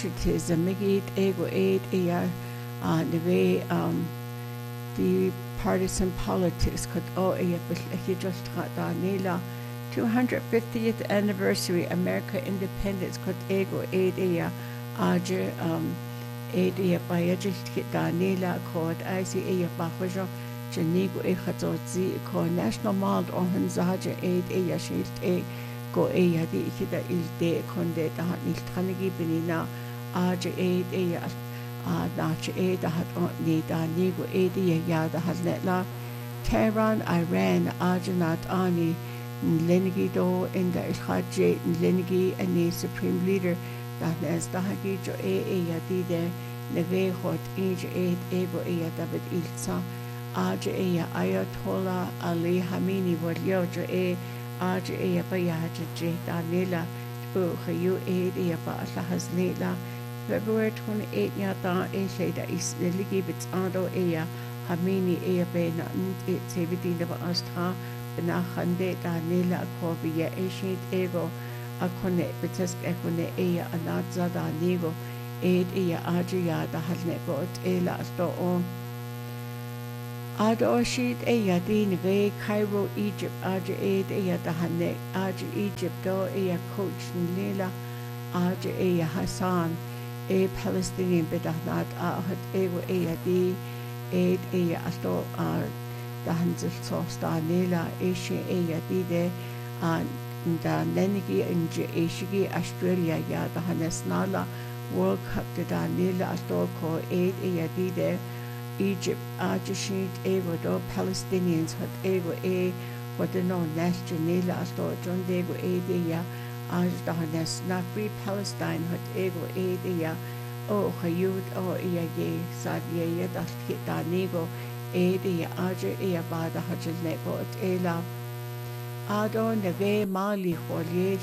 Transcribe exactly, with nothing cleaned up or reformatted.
tis a migit ego aid ea uh, neve um the partisan politics could o ea he just da nila two hundred fiftieth anniversary America independence could ego aid ea aje um aid ea by just da nila called I C ea bajo janigo e khatotzi ko national mall on hanzaje aid ea shield e go ea di ikida ilde konde da nil tanigi binina aje aid ea a nache aid hat ni da nigo aid ea ya da hadletla Tehran Iran ajanat ani lenigi do in the ilhaje lenigi ani supreme leader da nes da hagi jo e ea di de neve hot age aid ego ea david ilsa aje ea ayatollah ali Khamenei walio jo e aje ea bayaje je da nila bu khayu aid ea ba la haznila February twenty-eighth ya da e sheda is ligi bits ando ea Khamenei ea be na it sevidi na ba asta bina khande da nila ko biya e shed ego akone bitas ekone ea anadza da nego aid ea aje ya da halne go ela sto on Ado sheet ea din ve Cairo Egypt aje aid ea da hane aje Egypt do ea coach nila aje ea Hassan a Palestinian bedahnat ahat ego ea di aid ea asto a da hanzel sosta nila eshe ea di de an da nenigi inje eshigi Australia ya da hanes nala World Cup de da nila asto ko aid ea di de Egypt ajishit ego do Palestinians hat ego e what the no nasty nila asto John dego e de ya aj da hanes na free Palestine hat ego e de ya o khayut o iya ye sad ye ya da hit da nego e de ya aje e ya ba da hajel nego et ela ado neve mali kholiye